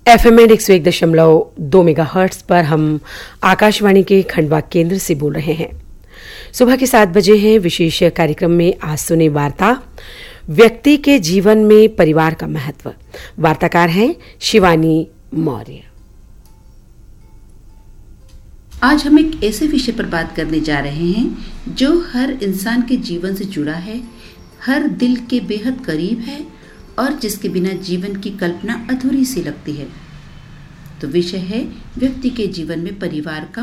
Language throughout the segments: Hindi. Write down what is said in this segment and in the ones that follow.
FM 101.2 मेगाहर्ट्ज पर हम आकाशवाणी के खंडवा केंद्र से बोल रहे हैं। सुबह के 7 बजे हैं। विशेष कार्यक्रम में आज सुने वार्ता व्यक्ति के जीवन में परिवार का महत्व। वार्ताकार हैं शिवानी मौर्य। आज हम एक ऐसे विषय पर बात करने जा रहे हैं जो हर इंसान के जीवन से जुड़ा है, हर दिल के बेहद करीब है और जिसके बिना जीवन की कल्पना अधूरी सी लगती है। तो विषय है व्यक्ति के जीवन में परिवार का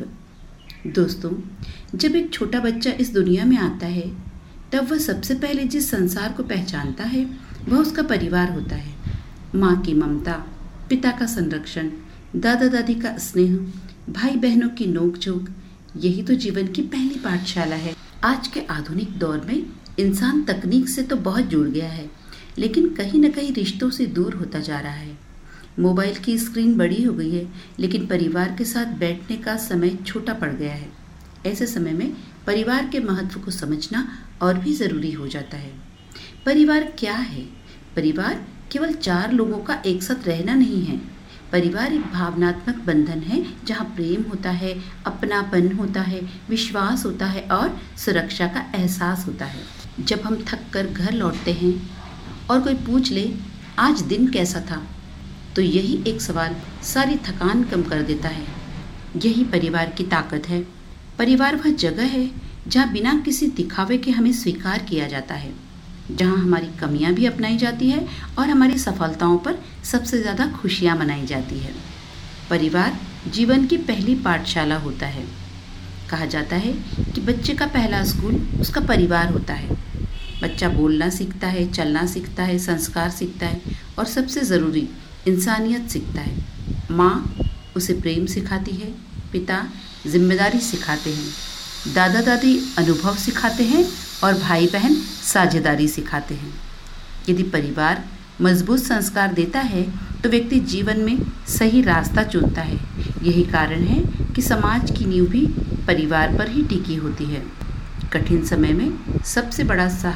महत्व। दोस्तों, जब एक छोटा बच्चा इस दुनिया में आता है तब वह सबसे पहले जिस संसार को पहचानता है वह उसका परिवार होता है। माँ की ममता, पिता का संरक्षण, दादा दादी का स्नेह, भाई बहनों की नोक-झोंक, यही तो जीवन की पहली पाठशाला है। आज के आधुनिक दौर में इंसान तकनीक से तो बहुत जुड़ गया है, लेकिन कहीं न कहीं रिश्तों से दूर होता जा रहा है। मोबाइल की स्क्रीन बड़ी हो गई है, लेकिन परिवार के साथ बैठने का समय छोटा पड़ गया है। ऐसे समय में परिवार के महत्व को समझना और भी ज़रूरी हो जाता है। परिवार क्या है? परिवार केवल 4 लोगों का एक साथ रहना नहीं है। परिवार एक भावनात्मक बंधन है जहाँ प्रेम होता है, अपनापन होता है, विश्वास होता है और सुरक्षा का एहसास होता है। जब हम थक कर घर लौटते हैं और कोई पूछ ले आज दिन कैसा था, तो यही एक सवाल सारी थकान कम कर देता है। यही परिवार की ताकत है। परिवार वह जगह है जहाँ बिना किसी दिखावे के हमें स्वीकार किया जाता है, जहाँ हमारी कमियाँ भी अपनाई जाती है और हमारी सफलताओं पर सबसे ज़्यादा खुशियाँ मनाई जाती है। परिवार जीवन की पहली पाठशाला होता है। कहा जाता है कि बच्चे का पहला स्कूल उसका परिवार होता है। बच्चा बोलना सीखता है, चलना सीखता है, संस्कार सीखता है और सबसे ज़रूरी इंसानियत सीखता है। माँ उसे प्रेम सिखाती है, पिता जिम्मेदारी सिखाते हैं, दादा दादी अनुभव सिखाते हैं और भाई बहन साझेदारी सिखाते हैं। यदि परिवार मजबूत संस्कार देता है तो व्यक्ति जीवन में सही रास्ता चुनता है। यही कारण है कि समाज की नींव भी परिवार पर ही टिकी होती है। कठिन समय में सबसे बड़ा